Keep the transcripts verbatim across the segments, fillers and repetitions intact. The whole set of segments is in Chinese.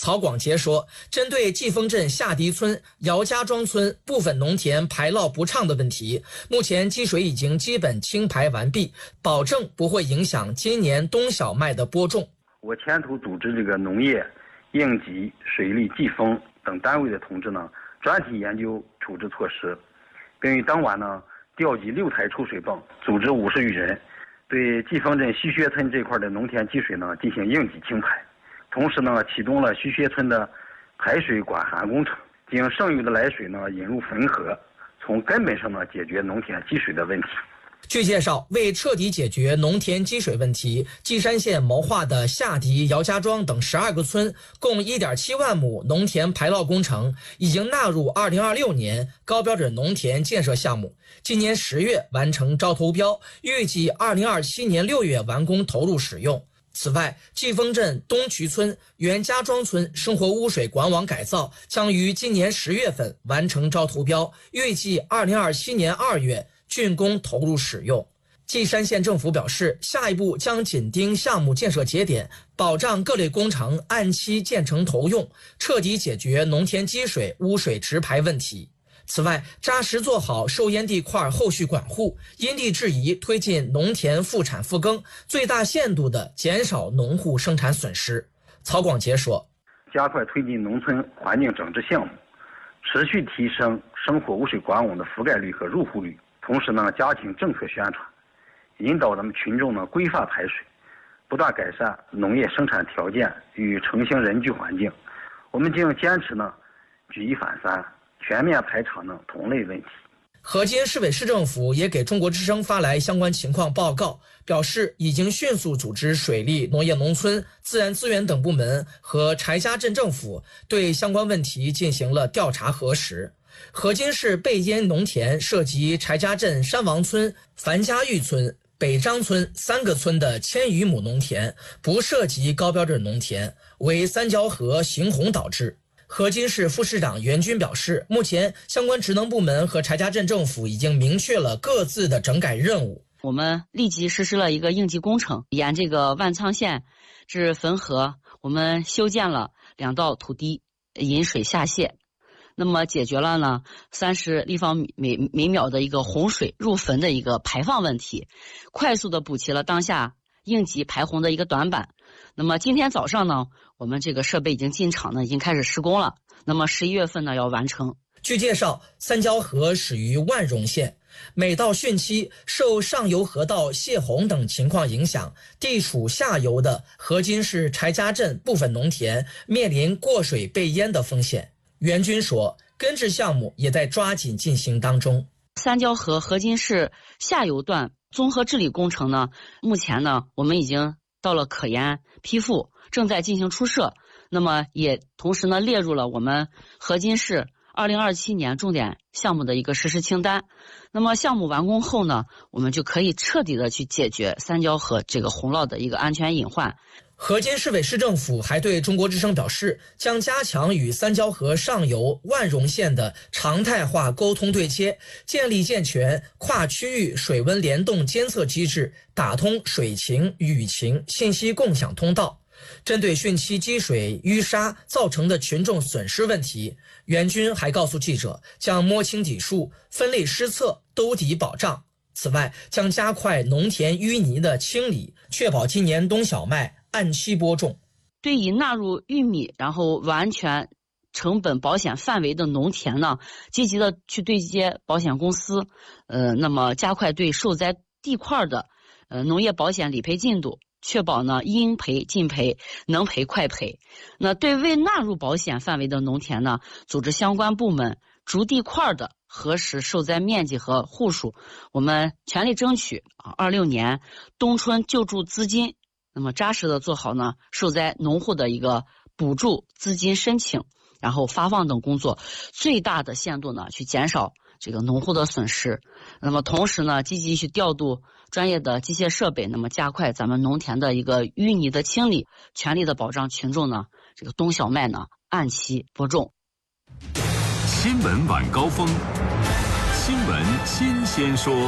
曹广杰说，针对季风镇下迪村、姚家庄村部分农田排涝不畅的问题，目前积水已经基本清排完毕，保证不会影响今年冬小麦的播种。 我牵头组织这个农业、应急、水利、季风等单位的同志呢，专题研究处置措施，并于当晚呢调集六台抽水泵，组织五十余人，对季风镇须薛村这块的农田积水呢进行应急清排。同时呢，启动了须薛村的排水管涵工程，将剩余的来水呢引入汾河，从根本上呢解决农田积水的问题。 据介绍，为彻底解决农田积水问题，稷山县谋划的下迪、姚家庄等十二个村共 一点七万亩农田排涝工程已经纳入二零二六年高标准农田建设项目，今年十月完成招投标，预计二零二七年六月完工投入使用。此外，季风镇东渠村、袁家庄村生活污水管网改造将于今年十月份完成招投标，预计二零二七年二月竣工投入使用。稷山县政府表示，下一步将紧盯项目建设节点，保障各类工程按期建成投用，彻底解决农田积水、污水直排问题。此外，扎实做好受淹地块后续管护，因地制宜推进农田复产复耕，最大限度地减少农户生产损失。曹广杰说， 加快推进农村环境整治项目，持续提升生活污水管网的覆盖率和入户率，同时呢，加强政策宣传，引导咱们群众呢规范排水，不断改善农业生产条件与城乡人居环境。我们将坚持呢举一反三，全面排查呢同类问题。 河津市委市政府也给中国之声发来相关情况报告，表示已经迅速组织水利、农业农村、自然资源等部门和柴家镇政府对相关问题进行了调查核实。河津市被淹农田涉及柴家镇山王村、樊家峪村、北张村三个村的千余亩农田，不涉及高标准农田，为三交河行洪导致。河津市副市长袁军表示，目前相关职能部门和柴家镇政府已经明确了各自的整改任务。 我们立即实施了一个应急工程，沿这个万沧县至汾河，我们修建了两道土堤，引水下泄，那么解决了呢三十立方米每每秒的一个洪水入汾的一个排放问题，快速的补齐了当下应急排洪的一个短板。那么今天早上呢，我们这个设备已经进场呢，已经开始施工了。那么十一月份呢要完成。 据介绍，三交河始于万荣县，每到汛期，受上游河道泄洪等情况影响，地处下游的河津市柴家镇部分农田面临过水被淹的风险。袁军说，根治项目也在抓紧进行当中。 三交河河津市下游段综合治理工程呢，目前呢我们已经到了可研批复，正在进行出设，那么也同时呢列入了我们河津市二零二七年重点项目的一个实施清单。那么项目完工后呢，我们就可以彻底的去解决三交河这个洪涝的一个安全隐患。 河津市委市政府还对中国之声表示，将加强与三交河上游万荣县的常态化沟通对接，建立健全跨区域水温联动监测机制，打通水情、雨情信息共享通道。针对汛期积水淤沙造成的群众损失问题，袁军还告诉记者，将摸清底数，分类施策，兜底保障。此外，将加快农田淤泥的清理，确保今年冬小麦按期播种。 对于纳入玉米然后完全成本保险范围的农田呢，积极的去对接保险公司，呃，那么加快对受灾地块的呃农业保险理赔进度，确保呢应赔尽赔，能赔快赔。那对未纳入保险范围的农田呢，组织相关部门逐地块的核实受灾面积和户数，我们全力争取啊二六年冬春救助资金，那么扎实的做好呢受灾农户的一个补助资金申请，然后发放等工作，最大的限度呢去减少这个农户的损失。那么同时呢，积极去调度专业的机械设备，那么加快咱们农田的一个淤泥的清理，全力的保障群众呢这个冬小麦呢按期播种。 新闻晚高峰，新闻新鲜说。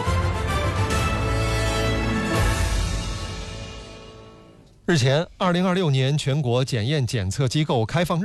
日前，二零二六年全国检验检测机构开放日